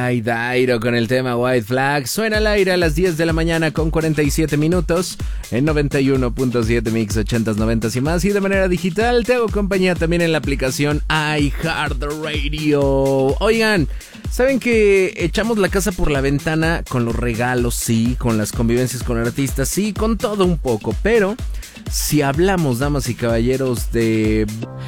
Ay, Dairo con el tema White Flag. Suena al aire a las 10 de la mañana con 47 minutos en 91.7 Mix 80s, 90s y más. Y de manera digital te hago compañía también en la aplicación iHeartRadio. Oigan, ¿saben que echamos la casa por la ventana con los regalos? Sí, con las convivencias con artistas, sí, con todo un poco. Pero si hablamos, damas y caballeros, de...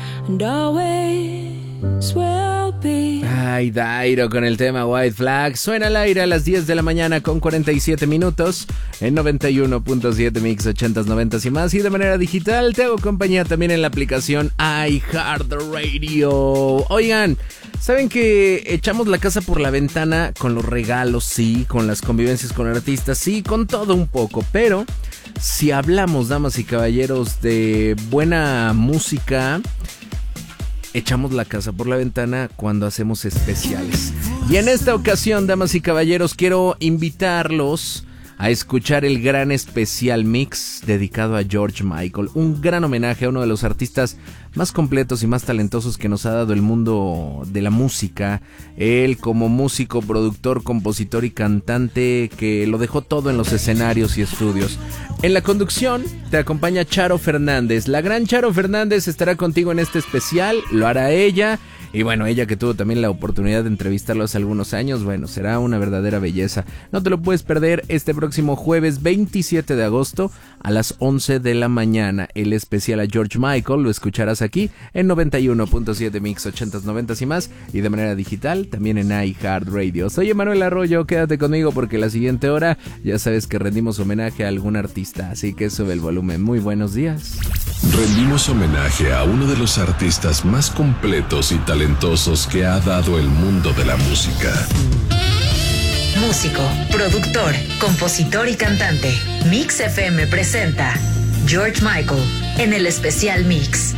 Ay, Dairo con el tema White Flag. Suena al aire a las 10 de la mañana con 47 minutos en 91.7 Mix 80s, 90s y más. Y de manera digital te hago compañía también en la aplicación iHeartRadio. Oigan, ¿saben que echamos la casa por la ventana con los regalos? Sí, con las convivencias con artistas, sí, con todo un poco. Pero si hablamos, damas y caballeros, de buena música, echamos la casa por la ventana cuando hacemos especiales. Y en esta ocasión, damas y caballeros, quiero invitarlos a escuchar el gran especial mix dedicado a George Michael. Un gran homenaje a uno de los artistas más completos y más talentosos que nos ha dado el mundo de la música. Él como músico, productor, compositor y cantante que lo dejó todo en los escenarios y estudios. En la conducción te acompaña Charo Fernández. La gran Charo Fernández estará contigo en este especial, lo hará ella. Y bueno, ella que tuvo también la oportunidad de entrevistarlo hace algunos años, bueno, será una verdadera belleza. No te lo puedes perder este próximo jueves 27 de agosto a las 11 de la mañana. El especial a George Michael lo escucharás aquí en 91.7 Mix 80s, 90s y más. Y de manera digital también en iHeartRadio. Soy Emanuel Arroyo, quédate conmigo porque la siguiente hora ya sabes que rendimos homenaje a algún artista. Así que sube el volumen. Muy buenos días. Rendimos homenaje a uno de los artistas más completos y talentosos que ha dado el mundo de la música. Músico, productor, compositor y cantante. Mix FM presenta George Michael en el especial Mix.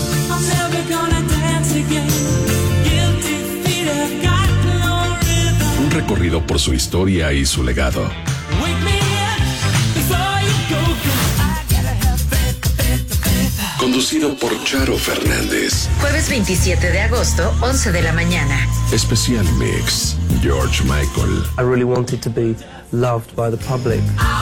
Un recorrido por su historia y su legado. Conducido por Charo Fernández. Jueves 27 de agosto, 11 de la mañana. Especial Mix, George Michael. I really wanted to be loved by the public.